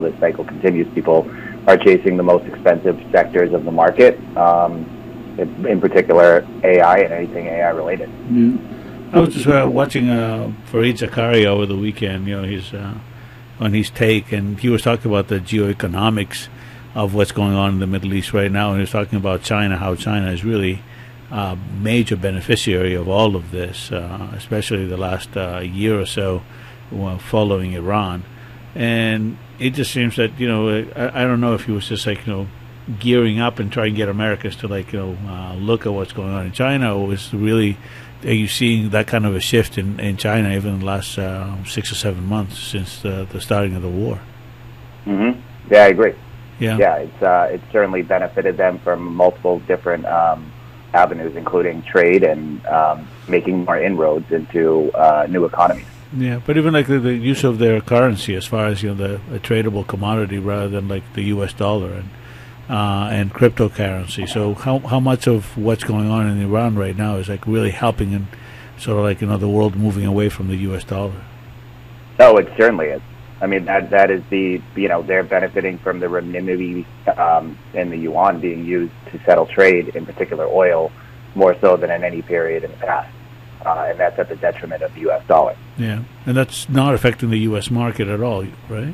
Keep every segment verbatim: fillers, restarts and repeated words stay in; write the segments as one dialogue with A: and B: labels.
A: this cycle continues, people are chasing the most expensive sectors of the market, um, in, in particular A I and anything A I related.
B: Yeah. I was just uh, watching uh, Fareed Zakaria over the weekend, you know, his, uh, on his take, and he was talking about the geoeconomics of what's going on in the Middle East right now, and he was talking about China, how China is really a major beneficiary of all of this, uh, especially the last uh, year or so uh, following Iran. And it just seems that, you know, I, I don't know if he was just like, you know, gearing up and trying to get Americans to, like, you know, uh, look at what's going on in China, or was really, are you seeing that kind of a shift in, in China even in the last uh, six or seven months since the, the starting of the war?
A: Mm-hmm. Yeah, I agree.
B: Yeah,
A: yeah, it's uh, it's certainly benefited them from multiple different um, avenues, including trade and um, making more inroads into uh, new economies.
B: Yeah, but even like the, the use of their currency, as far as, you know, the a tradable commodity rather than like the U S dollar and uh, and cryptocurrency. So how how much of what's going on in Iran right now is like really helping in sort of like, you know, the world moving away from the U S dollar?
A: Oh, it certainly is. I mean, that that is the, you know, they're benefiting from the renminbi um, and the yuan being used to settle trade, in particular oil, more so than in any period in the past. Uh, and that's at the detriment of the U S dollar.
B: Yeah, and that's not affecting the U S market at all, right?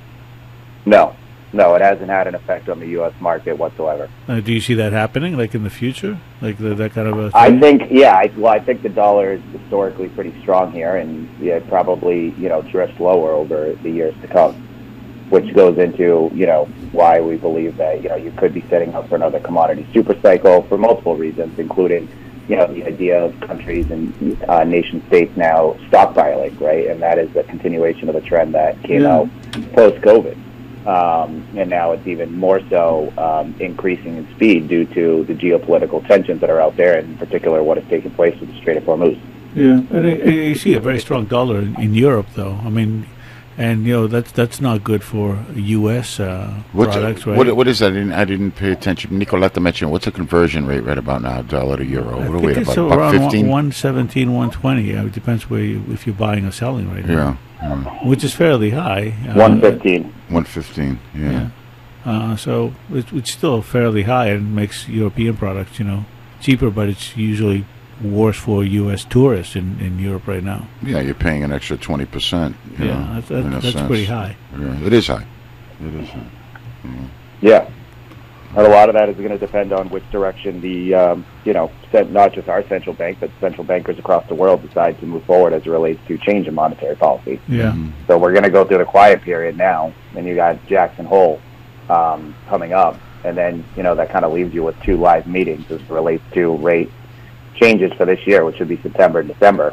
A: No, no, it hasn't had an effect on the U S market whatsoever.
B: Uh, do you see that happening, like in the future, like the, that kind of a thing?
A: I think, yeah, I, well, I think the dollar is historically pretty strong here, and yeah, probably, you know, drift lower over the years to come, which goes into, you know, why we believe that, you know, you could be setting up for another commodity super cycle for multiple reasons, including, you know, the idea of countries and uh, nation states now stockpiling, right? And that is a continuation of a trend that came
B: Yeah.
A: out post-COVID. Um, and now it's even more so um, increasing in speed due to the geopolitical tensions that are out there, and in particular what has taken place with the Strait of Hormuz.
B: Yeah, and I, I, you see a very strong dollar in, in Europe, though. I mean, and, you know, that's that's not good for U S uh,
C: What's
B: products,
C: a,
B: right?
C: What, what is that? I didn't, I didn't pay attention. Nicoletta mentioned, what's the conversion rate right about now, dollar to euro?
B: I
C: What are
B: think
C: we at,
B: it's
C: about, about
B: around
C: fifteen?
B: one seventeen, one twenty. Yeah, it depends where you, if you're buying or selling right now.
C: Yeah. yeah.
B: Which is fairly high. Uh,
A: one fifteen.
C: one fifteen, yeah.
B: Yeah. Uh, so it's, it's still fairly high, and makes European products, you know, cheaper, but it's usually worse for U S tourists in, in Europe right now.
C: Yeah, you're paying an extra twenty percent. You
B: Yeah,
C: know,
B: that's, that,
C: in a
B: that's
C: sense.
B: pretty high.
C: Yeah, it is high. It is high. Yeah.
A: Yeah. And a lot of that is going to depend on which direction the, um, you know, cent- not just our central bank, but central bankers across the world decide to move forward as it relates to change in monetary policy.
B: Yeah.
C: Mhm.
A: So we're going to go through the quiet period now, and you got Jackson Hole um, coming up, and then, you know, that kind of leaves you with two live meetings as it relates to rate changes for this year, which would be September and December.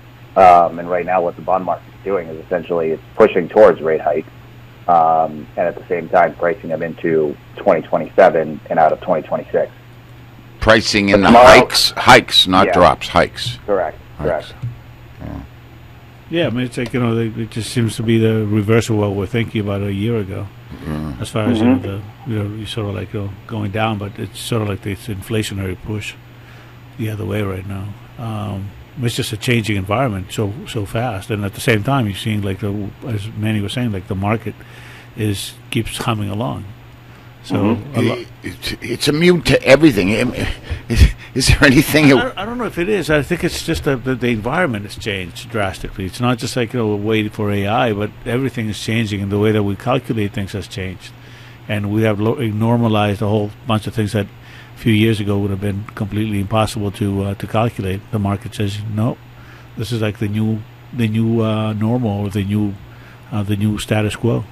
A: Um, and right now what the bond market is doing is essentially it's pushing towards rate hikes, um, and at the same time pricing them into twenty twenty-seven and out of twenty twenty-six.
C: Pricing in
A: But
C: the
A: tomorrow-
C: hikes, hikes, not
A: Yeah.
C: drops, hikes.
A: Correct,
C: Hikes.
A: correct.
B: Yeah, I mean, it's like, you know, it just seems to be the reverse of what we're thinking about a year ago.
C: Yeah.
B: As far as, you know,
A: Mhm.
B: the, you know, you sort of like, you know, going down, but it's sort of like this inflationary push the other way right now. Um, it's just a changing environment so so fast, and at the same time, you're seeing, like, the, as Manny was saying, like the market is keeps humming along. So
A: Mhm.
B: a lo-
C: It- it's, it's immune to everything. Is, is there anything?
B: I, I don't know if it is. I think it's just that the, the environment has changed drastically. It's not just like, you know, waiting for A I, but everything is changing, and the way that we calculate things has changed. And we have lo- normalized a whole bunch of things that a few years ago would have been completely impossible to uh, to calculate. The market says no, this is like the new the new uh, normal, or the new uh, the new status quo.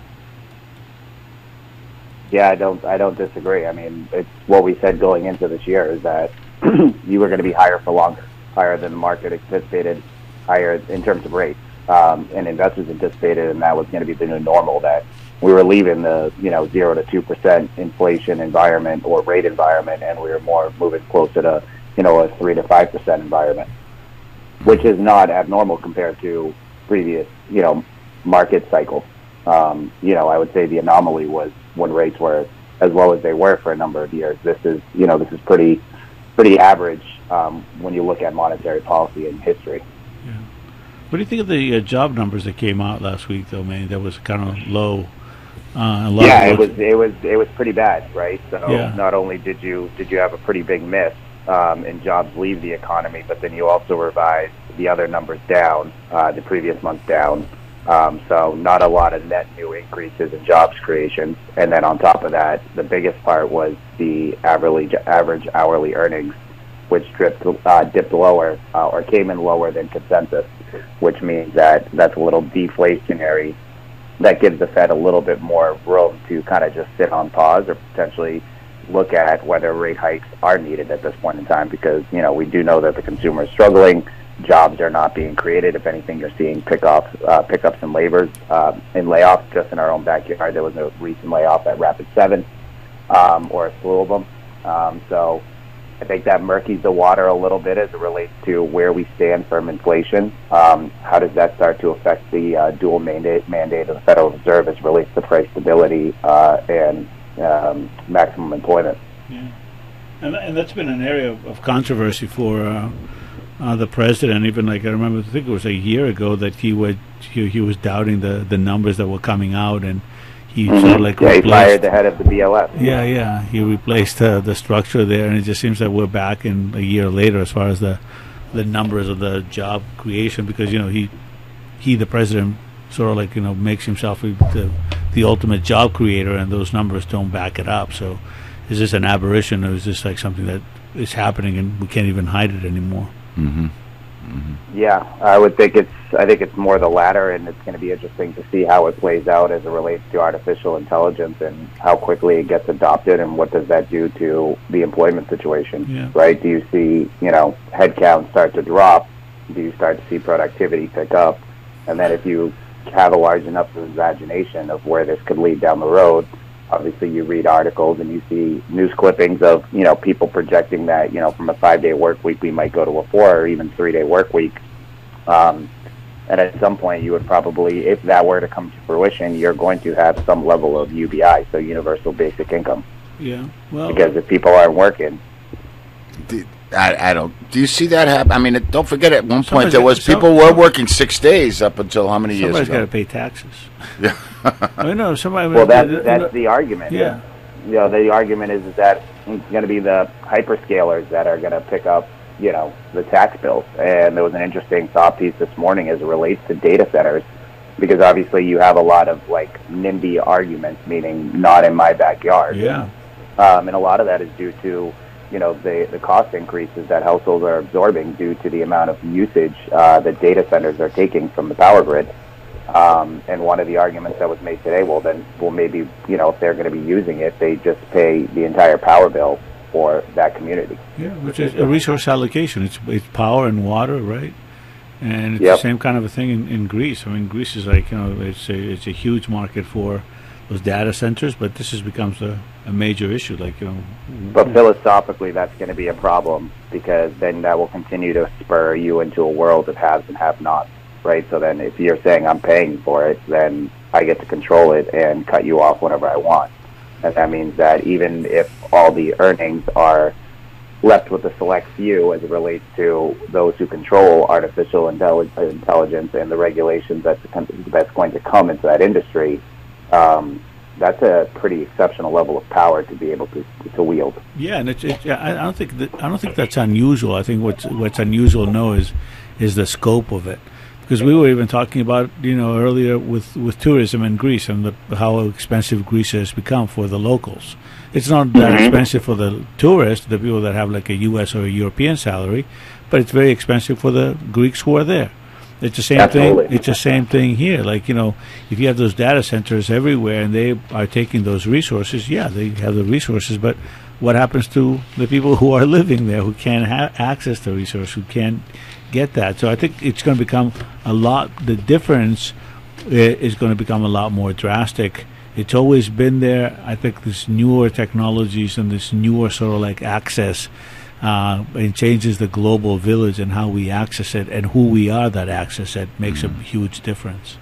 A: Yeah, I don't I don't disagree. I mean, it's what we said going into this year is that you were going to be higher for longer, higher than the market anticipated, higher in terms of rates, um, and investors anticipated, and that was going to be the new normal, that we were leaving the, you know, zero to two percent inflation environment or rate environment, and we were more moving closer to, you know, a three to five percent environment, which is not abnormal compared to previous, you know, market cycles. Um, you know, I would say the anomaly was when rates were as low as they were for a number of years. This is, you know, this is pretty, pretty average um, when you look at monetary policy in history.
B: What do you think of the uh, job numbers that came out last week, though, man? That was kind of low Uh, a lot
A: yeah,
B: of
A: it was it was it was pretty bad, right? So
B: Yeah.
A: not only did you did you have a pretty big miss um, and jobs leave the economy, but then you also revised the other numbers down, uh, the previous month down. Um, so not a lot of net new increases in jobs creation. And then on top of that, the biggest part was the average average hourly earnings, which dipped uh, dipped lower uh, or came in lower than consensus, which means that that's a little deflationary. That gives the Fed a little bit more room to kind of just sit on pause or potentially look at whether rate hikes are needed at this point in time, because, you know, we do know that the consumer is struggling. Jobs are not being created. If anything, you're seeing pick-off, uh, pickups in labors, uh, in layoffs just in our own backyard. There was a recent layoff at Rapid seven, um, or a slew of them. Um, so I think that murkies the water a little bit as it relates to where we stand from inflation. Um, how does that start to affect the uh, dual mandate mandate of the Federal Reserve as it relates to price stability uh, and um, maximum employment?
B: Yeah, and and that's been an area of, of controversy for uh, uh, the president. Even like I remember, I think it was a year ago that he would he, he was doubting the, the numbers that were coming out, and he
A: Mm-hmm.
B: sort of like
A: Yeah, he
B: replaced.
A: fired the head of the B L S.
B: Yeah, yeah. He replaced uh, the structure there, and it just seems that we're back in a year later as far as the the numbers of the job creation, because, you know, he he the president sort of like, you know, makes himself the the ultimate job creator, and those numbers don't back it up. So is this an aberration, or is this like something that is happening and we can't even hide it anymore?
C: Mm-hmm.
A: Yeah, I would think it's. I think it's more the latter, and it's going to be interesting to see how it plays out as it relates to artificial intelligence and how quickly it gets adopted, and what does that do to the employment situation.
B: Yeah.
A: Right? Do you see, you know, headcount start to drop? Do you start to see productivity pick up? And then if you have a large enough imagination of where this could lead down the road, obviously you read articles and you see news clippings of, you know, people projecting that, you know, from a five-day work week we might go to a four or even three-day work week. Um, and at some point you would probably, if that were to come to fruition, you're going to have some level of U B I, so universal basic income.
B: Yeah. Well,
A: Because if people aren't working,
C: Do- I, I don't. Do you see that happen? I mean, it, don't forget at one point
B: Somebody's
C: there
B: got-
C: was
B: some-
C: people were working six days up until how many years
B: somebody's got
C: ago?
B: to pay taxes.
C: Yeah.
B: I know somebody.
A: well, that, that's the argument.
B: Yeah.
A: You know, the argument is, is that it's going to be the hyperscalers that are going to pick up, you know, the tax bills. And there was an interesting thought piece this morning as it relates to data centers, because obviously you have a lot of, like, NIMBY arguments, meaning not in my backyard.
B: Yeah.
A: Um, and a lot of that is due to, you know, the, the cost increases that households are absorbing due to the amount of usage uh, that data centers are taking from the power grid. Um, and one of the arguments that was made today, well, then, well, maybe, you know, if they're going to be using it, they just pay the entire power bill for that community.
B: Yeah, which is a resource allocation. It's it's power and water, right? And it's
A: Yep.
B: the same kind of a thing in, in Greece. I mean, Greece is like, you know, it's a it's a huge market for those data centers, but this has becomes a, a major issue. Like, you know,
A: But philosophically, that's going to be a problem, because then that will continue to spur you into a world of haves and have-nots, right? So then if you're saying I'm paying for it, then I get to control it and cut you off whenever I want. And that means that even if all the earnings are left with a select few as it relates to those who control artificial intelli- intelligence and the regulations that's, that's going to come into that industry, um, that's a pretty exceptional level of power to be able to to wield.
B: yeah, and it's, it's I I don't think that, I don't think that's unusual. I think what's what's unusual now is is the scope of it. Because we were even talking about, you know, earlier with, with tourism in Greece and the, how expensive Greece has become for the locals. It's not that
A: Mm-hmm.
B: expensive for the tourists, the people that have like a U S or a European salary, but it's very expensive for the Greeks who are there. It's the same
A: Absolutely.
B: thing. It's the same thing here. Like, you know, if you have those data centers everywhere and they are taking those resources, yeah, they have the resources, but what happens to the people who are living there, who can't have access to resource, who can't get that? So I think it's going to become a lot, the difference i- is going to become a lot more drastic. It's always been there. I think this newer technologies and this newer sort of like access, uh, it changes the global village and how we access it and who we are that access it makes a huge difference.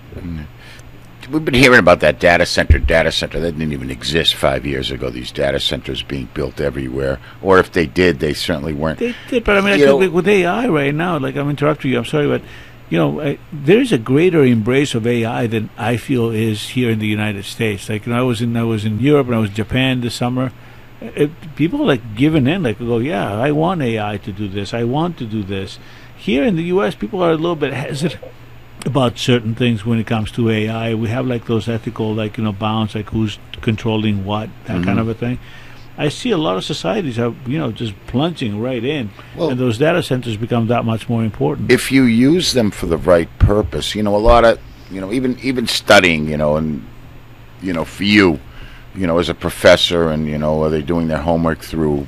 C: We've been hearing about that data center, data center. That didn't even exist five years ago, these data centers being built everywhere. Or if they did, they certainly weren't.
B: They did, but I mean, I
C: You
B: think
C: know-
B: with A I right now, like I'm interrupting you, I'm sorry, but you know, uh, there is a greater embrace of A I than I feel is here in the United States. Like, you know, I was in I was in Europe and I was in Japan this summer. It, people like giving in, like go, yeah, I want A I to do this. I want to do this. Here in the U S, people are a little bit hesitant about certain things when it comes to A I. We have like those ethical, like, you know, bounds, like who's controlling what, that mm-hmm. kind of a thing. I see a lot of societies are, you know, just plunging right in, well, and those data centers become that much more important.
C: If you use them for the right purpose, you know, a lot of, you know, even even studying, you know, and, you know, for you, you know, as a professor, and, you know, are they doing their homework through,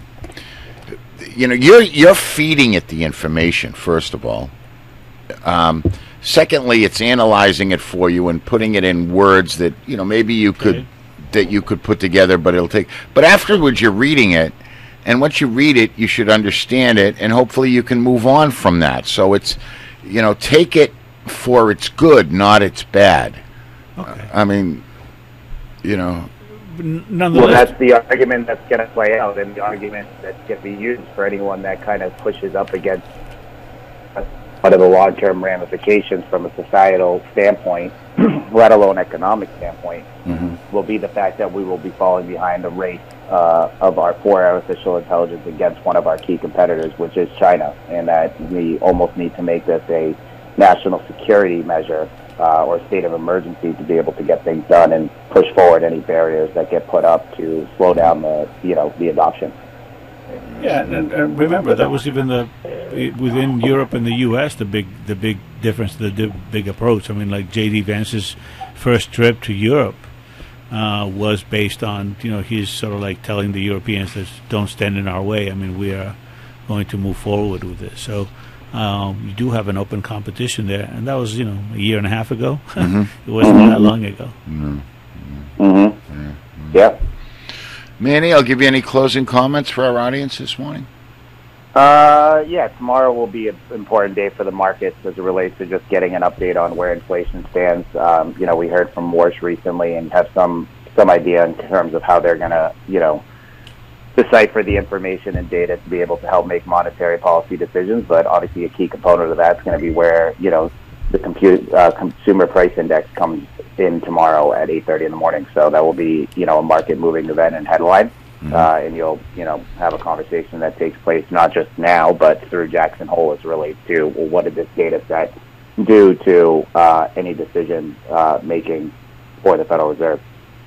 C: you know, you're you're feeding it the information, first of all. Um, secondly, it's analyzing it for you and putting it in words that, you know, maybe you okay. could. that you could put together, but it'll take, but afterwards you're reading it, and once you read it, you should understand it, and hopefully you can move on from that. So it's, you know, take it for its good, not its bad. Okay. I mean, you know.
A: Well, that's the argument that's going to play out, and the argument that's going to be used for anyone that kind of pushes up against one of the long-term ramifications from a societal standpoint, let alone economic standpoint, mm-hmm. will be the fact that we will be falling behind the rate uh, of our for artificial intelligence against one of our key competitors, which is China, and that we almost need to make this a national security measure uh, or state of emergency to be able to get things done and push forward any barriers that get put up to slow down the, you know, the adoption.
B: Yeah, and, and remember that was even the within Europe and the U S the big the big difference, the, the big approach. I mean, like J D Vance's first trip to Europe uh, was based on, you know, he's sort of like telling the Europeans that don't stand in our way. I mean, we are going to move forward with this. So um, you do have an open competition there, and that was, you know, a year and a half ago. Mm-hmm. It wasn't mm-hmm. that long ago.
A: Mm-hmm. Mm-hmm. Yeah. yeah.
C: Manny, I'll give you any closing comments for our audience this morning.
A: Uh, yeah, tomorrow will be an important day for the markets as it relates to just getting an update on where inflation stands. Um, you know, we heard from Warsh recently and have some some idea in terms of how they're going to, you know, decipher the information and data to be able to help make monetary policy decisions. But obviously, a key component of that is going to be where, you know, the compute, uh, consumer price index comes in tomorrow at eight thirty in the morning. So that will be, you know, a market-moving event and headline. Mm-hmm. Uh, and you'll, you know, have a conversation that takes place not just now, but through Jackson Hole as it relates to, well, what did this data set do to uh, any decision uh, making for the Federal Reserve?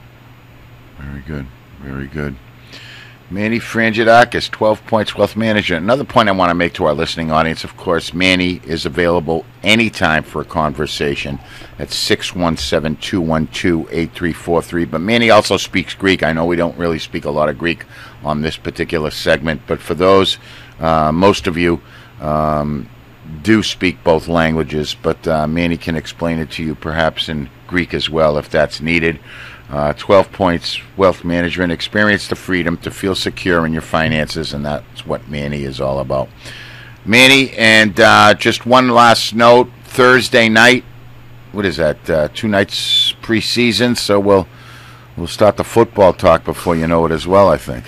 C: Very good. Very good. Manny Frangidakis, twelve Points Wealth Management. Another point I want to make to our listening audience, of course, Manny is available anytime for a conversation at six one seven, two one two, eight three four three. But Manny also speaks Greek. I know we don't really speak a lot of Greek on this particular segment, but for those, uh, most of you um, do speak both languages, but uh, Manny can explain it to you perhaps in Greek as well if that's needed. Uh, twelve Points Wealth Management. Experience the freedom to feel secure in your finances, and that's what Manny is all about. Manny, and uh, just one last note, Thursday night, what is that, uh, two nights preseason, so we'll we'll start the football talk before you know it as well, I think.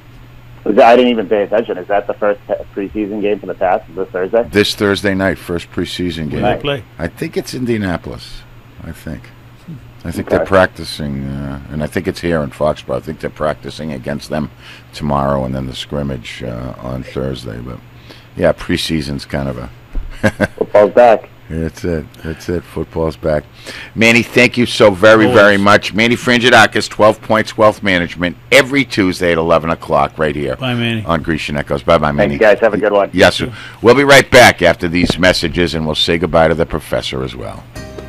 A: I didn't even pay attention. Is that the first preseason game for the Pats this Thursday?
C: This Thursday night, first preseason game.
B: Where do they play?
C: I think it's Indianapolis, I think. I think
A: okay.
C: they're practicing, uh, and I think it's here in Foxborough. I think they're practicing against them tomorrow, and then the scrimmage uh, on Thursday. But yeah, preseason's kind of a
A: football's back.
C: That's it. That's it. Football's back. Manny, thank you so very, very much. Manny Frangidakis, twelve Points Wealth Management, every Tuesday at eleven o'clock right here.
B: Bye, Manny.
C: On Grecian Echoes. Bye-bye, Manny.
A: Thanks, guys. Have a good one.
C: Yes, sir. We'll be right back after these messages, and we'll say goodbye to the professor as well.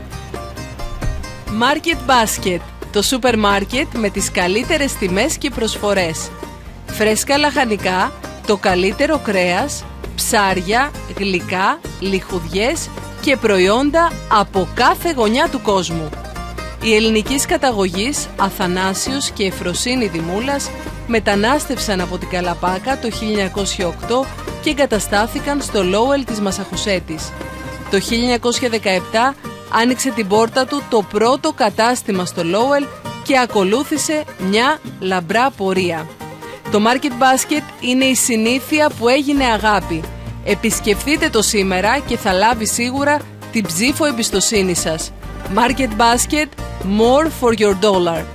D: Market Basket, το σούπερ μάρκετ με τις καλύτερες τιμές και προσφορές. Φρέσκα λαχανικά, το καλύτερο κρέας, ψάρια, γλυκά, λιχουδιές και προϊόντα από κάθε γωνιά του κόσμου. Οι ελληνικής καταγωγής Αθανάσιος και Εφροσύνη Δημούλας μετανάστευσαν από την Καλαπάκα το χίλια εννιακόσια οκτώ και εγκαταστάθηκαν στο Λόουελ της Μασαχουσέτης. Το χίλια εννιακόσια δεκαεπτά άνοιξε την πόρτα του το πρώτο κατάστημα στο Λόουελ και ακολούθησε μια λαμπρά πορεία. Το Market Basket είναι η συνήθεια που έγινε αγάπη. Επισκεφτείτε το σήμερα και θα λάβει σίγουρα την ψήφο εμπιστοσύνη σας. Market Basket, more for your dollar.